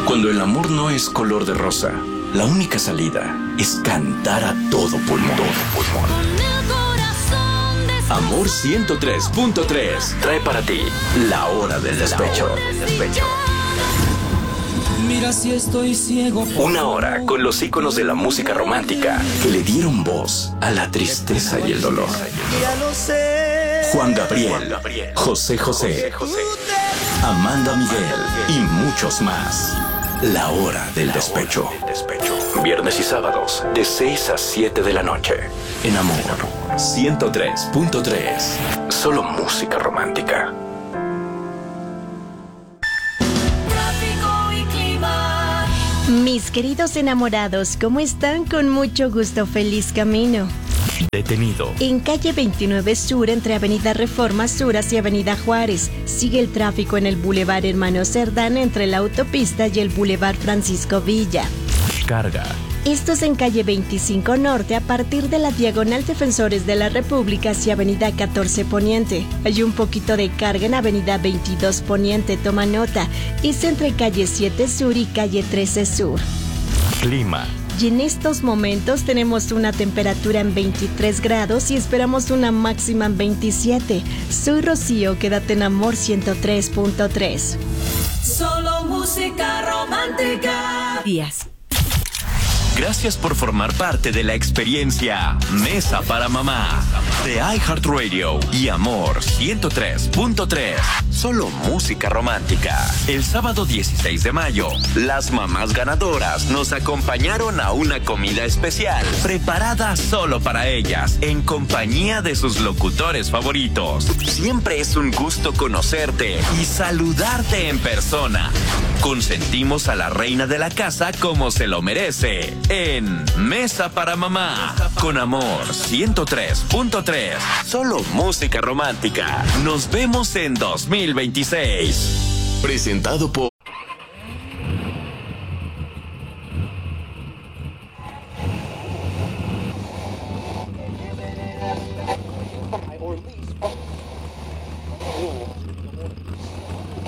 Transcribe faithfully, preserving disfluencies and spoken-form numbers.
Cuando el amor no es color de rosa, la única salida es cantar a todo pulmón. Todo pulmón. Amor ciento tres punto tres trae para ti La Hora del Despecho. Despecho. Mira si estoy ciego. Una hora con los íconos de la música romántica que le dieron voz a la tristeza y el dolor. Juan Gabriel, José José, Amanda Miguel y muchos más. La Hora del Despecho. Viernes y sábados de seis a siete de la noche. En Amor ciento tres punto tres. Solo música romántica. Mis queridos enamorados, ¿cómo están? Con mucho gusto, feliz camino. Detenido. En calle veintinueve Sur, entre Avenida Reforma Sur hacia Avenida Juárez, sigue el tráfico en el Boulevard Hermano Cerdán entre la autopista y el Boulevard Francisco Villa. Carga. Esto es en calle veinticinco Norte a partir de la Diagonal Defensores de la República hacia Avenida catorce Poniente. Hay un poquito de carga en Avenida veintidós Poniente, toma nota. Es entre calle siete Sur y calle trece Sur. Clima. Y en estos momentos tenemos una temperatura en veintitrés grados y esperamos una máxima en veintisiete. Soy Rocío, quédate en Amor ciento tres punto tres. Solo música romántica. Días. Gracias por formar parte de la experiencia Mesa para Mamá de iHeartRadio y Amor ciento tres punto tres. Solo música romántica. El sábado dieciséis de mayo, las mamás ganadoras nos acompañaron a una comida especial preparada solo para ellas en compañía de sus locutores favoritos. Siempre es un gusto conocerte y saludarte en persona. Consentimos a la reina de la casa como se lo merece en Mesa para Mamá con Amor ciento tres punto tres. Solo música romántica. Nos vemos en dos mil veintiséis. Presentado por